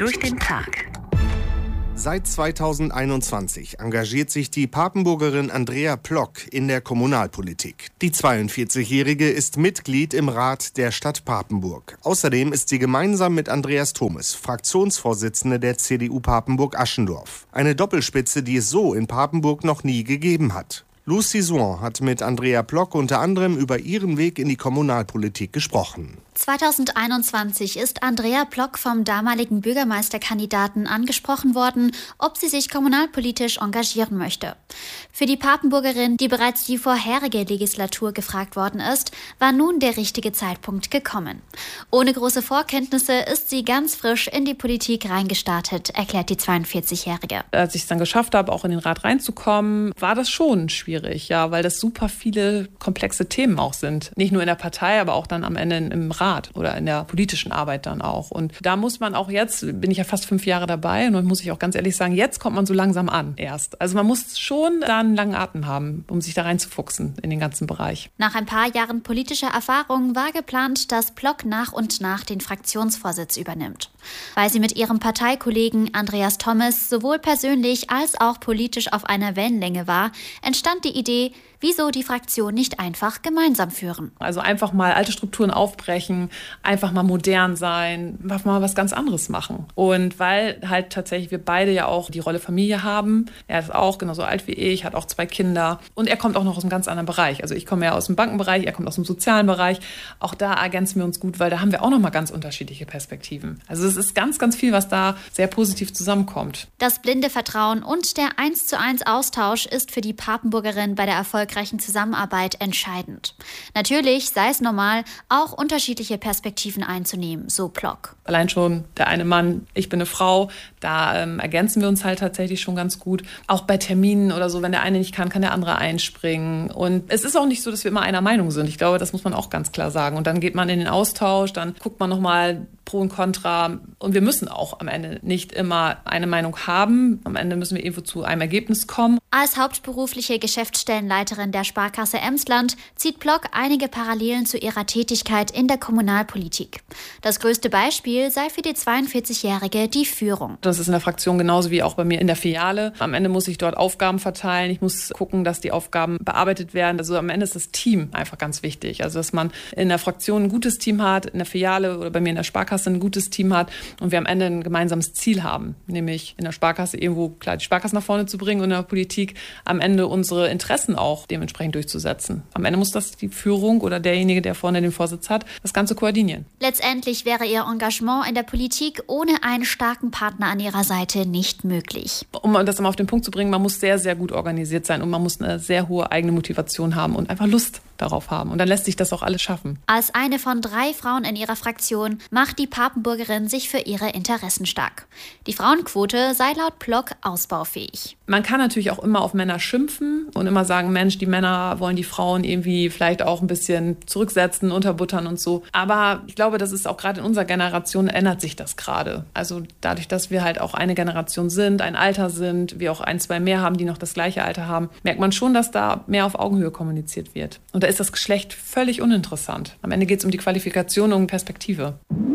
durch den Tag. Seit 2021 engagiert sich die Papenburgerin Andrea Plock in der Kommunalpolitik. Die 42-Jährige ist Mitglied im Rat der Stadt Papenburg. Außerdem ist sie gemeinsam mit Andreas Thomes Fraktionsvorsitzende der CDU Papenburg-Aschendorf. Eine Doppelspitze, die es so in Papenburg noch nie gegeben hat. Lucy Swan hat mit Andrea Plock unter anderem über ihren Weg in die Kommunalpolitik gesprochen. 2021 ist Andrea Plock vom damaligen Bürgermeisterkandidaten angesprochen worden, ob sie sich kommunalpolitisch engagieren möchte. Für die Papenburgerin, die bereits die vorherige Legislatur gefragt worden ist, war nun der richtige Zeitpunkt gekommen. Ohne große Vorkenntnisse ist sie ganz frisch in die Politik reingestartet, erklärt die 42-Jährige. Als ich es dann geschafft habe, auch in den Rat reinzukommen, war das schon schwierig, ja, weil das super viele komplexe Themen auch sind. Nicht nur in der Partei, aber auch dann am Ende im Rat oder in der politischen Arbeit dann auch. Und da muss man auch jetzt, bin ich ja fast 5 Jahre dabei und muss ich auch ganz ehrlich sagen, jetzt kommt man so langsam an erst. Also man muss schon da einen langen Atem haben, um sich da reinzufuchsen in den ganzen Bereich. Nach ein paar Jahren politischer Erfahrung war geplant, dass Plock nach und nach den Fraktionsvorsitz übernimmt. Weil sie mit ihrem Parteikollegen Andreas Thomes sowohl persönlich als auch politisch auf einer Wellenlänge war, entstand die Idee, wieso die Fraktion nicht einfach gemeinsam führen. Also einfach mal alte Strukturen aufbrechen, einfach mal modern sein, einfach mal was ganz anderes machen. Und weil halt tatsächlich wir beide ja auch die Rolle Familie haben, er ist auch genauso alt wie ich, hat auch 2 Kinder und er kommt auch noch aus einem ganz anderen Bereich. Also ich komme ja aus dem Bankenbereich, er kommt aus dem sozialen Bereich. Auch da ergänzen wir uns gut, weil da haben wir auch noch mal ganz unterschiedliche Perspektiven. Also es ist ganz, ganz viel, was da sehr positiv zusammenkommt. Das blinde Vertrauen und der 1:1 Austausch ist für die Papenburgerin bei der erfolgreichen Zusammenarbeit entscheidend. Natürlich sei es normal, auch unterschiedliche Perspektiven einzunehmen, so Plock. Allein schon der eine Mann, ich bin eine Frau, da ergänzen wir uns halt tatsächlich schon ganz gut. Auch bei Terminen oder so, wenn der eine nicht kann der andere einspringen. Und es ist auch nicht so, dass wir immer einer Meinung sind. Ich glaube, das muss man auch ganz klar sagen. Und dann geht man in den Austausch, dann guckt man nochmal Pro und Contra. Und wir müssen auch am Ende nicht immer eine Meinung haben. Am Ende müssen wir irgendwo zu einem Ergebnis kommen. Als hauptberufliche Geschäftsstellenleiterin der Sparkasse Emsland zieht Plock einige Parallelen zu ihrer Tätigkeit in der Kommunalpolitik. Das größte Beispiel sei für die 42-Jährige die Führung. Das ist in der Fraktion genauso wie auch bei mir in der Filiale. Am Ende muss ich dort Aufgaben verteilen. Ich muss gucken, dass die Aufgaben bearbeitet werden. Also am Ende ist das Team einfach ganz wichtig. Also dass man in der Fraktion ein gutes Team hat, in der Filiale oder bei mir in der Sparkasse ein gutes Team hat und wir am Ende ein gemeinsames Ziel haben. Nämlich in der Sparkasse irgendwo klar die Sparkasse nach vorne zu bringen und in der Politik am Ende unsere Interessen auch dementsprechend durchzusetzen. Am Ende muss das die Führung oder derjenige, der vorne den Vorsitz hat, das Ganze koordinieren. Letztendlich wäre ihr Engagement in der Politik ohne einen starken Partner an ihrer Seite nicht möglich. Um das mal auf den Punkt zu bringen, man muss sehr, sehr gut organisiert sein und man muss eine sehr hohe eigene Motivation haben und einfach Lust darauf haben. Und dann lässt sich das auch alles schaffen. Als eine von 3 Frauen in ihrer Fraktion macht die Papenburgerin sich für ihre Interessen stark. Die Frauenquote sei laut Plock ausbaufähig. Man kann natürlich auch immer auf Männer schimpfen und immer sagen, Mensch, die Männer wollen die Frauen irgendwie vielleicht auch ein bisschen zurücksetzen, unterbuttern und so. Aber ich glaube, das ist auch gerade in unserer Generation ändert sich das gerade. Also dadurch, dass wir halt auch eine Generation sind, ein Alter sind, wir auch 1, 2 mehr haben, die noch das gleiche Alter haben, merkt man schon, dass da mehr auf Augenhöhe kommuniziert wird. Und da ist das Geschlecht völlig uninteressant. Am Ende geht es um die Qualifikation und um Perspektive.